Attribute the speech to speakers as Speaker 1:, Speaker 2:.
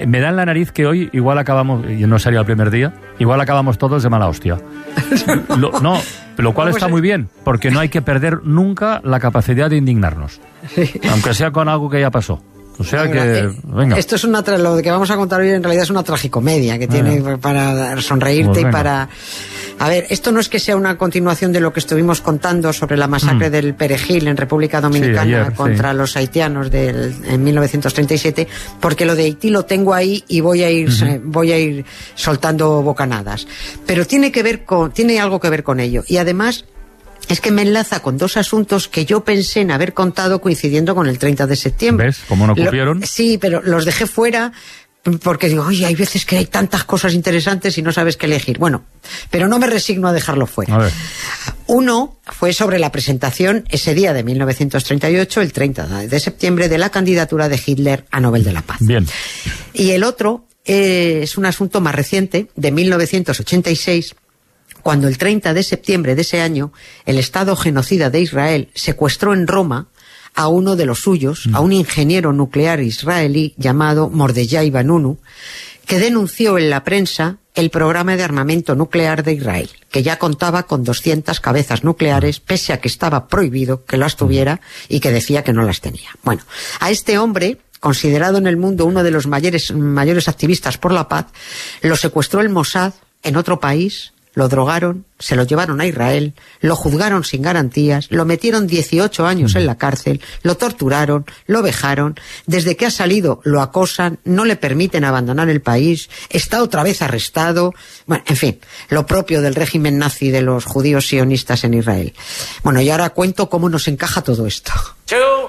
Speaker 1: Me da en la nariz que hoy igual acabamos, y no sería el primer día, igual acabamos todos de mala hostia. Lo cual está muy bien, porque no hay que perder nunca la capacidad de indignarnos. Sí. Aunque sea con algo que ya pasó. O sea que, venga.
Speaker 2: Esto es lo que vamos a contar hoy en realidad es una tragicomedia que tiene para sonreírte y para... A ver, esto no es que sea una continuación de lo que estuvimos contando sobre la masacre del Perejil en República Dominicana contra los haitianos en 1937, porque lo de Haití lo tengo ahí y voy a ir soltando bocanadas. Pero tiene algo que ver con ello. Y además... es que me enlaza con dos asuntos que yo pensé en haber contado coincidiendo con el 30 de septiembre.
Speaker 1: ¿Ves cómo no ocurrieron?
Speaker 2: Sí, pero los dejé fuera porque digo, oye, hay veces que hay tantas cosas interesantes y no sabes qué elegir. Bueno, pero no me resigno a dejarlo fuera.
Speaker 1: A ver.
Speaker 2: Uno fue sobre la presentación ese día de 1938, el 30 de septiembre, de la candidatura de Hitler a Nobel de la Paz.
Speaker 1: Bien.
Speaker 2: Y el otro es un asunto más reciente, de 1986, cuando el 30 de septiembre de ese año el Estado genocida de Israel secuestró en Roma a uno de los suyos, a un ingeniero nuclear israelí llamado Mordejai Vanunu, que denunció en la prensa el programa de armamento nuclear de Israel, que ya contaba con 200 cabezas nucleares, pese a que estaba prohibido que las tuviera y que decía que no las tenía. Bueno, a este hombre, considerado en el mundo uno de los mayores activistas por la paz, lo secuestró el Mossad en otro país, lo drogaron, se lo llevaron a Israel, lo juzgaron sin garantías, lo metieron 18 años en la cárcel, lo torturaron, lo vejaron, desde que ha salido lo acosan, no le permiten abandonar el país, está otra vez arrestado, bueno, en fin, lo propio del régimen nazi de los judíos sionistas en Israel. Bueno, y ahora cuento cómo nos encaja todo esto.
Speaker 3: 2,